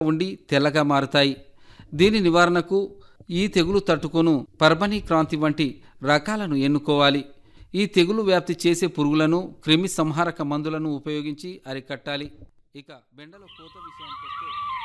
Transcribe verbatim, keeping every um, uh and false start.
ఉండి తెల్లగా మారుతాయి. దీని నివారణకు ఈ తెగులు తట్టుకొను పర్బనీ క్రాంతి వంటి రకాలను ఎన్నుకోవాలి. ఈ తెగులు వ్యాప్తి చేసే పురుగులను క్రిమి సంహారక మందులను ఉపయోగించి అరికట్టాలి. ఇక బెండలో కోత విషయానికొస్తే